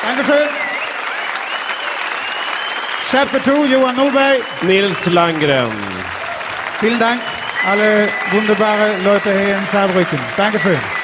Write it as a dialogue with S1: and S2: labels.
S1: Dankeschön. Chapter 2, Johan Norberg.
S2: Nils Landgren.
S1: Vielen Dank, alle wunderbare Leute hier in Saarbrücken. Dankeschön.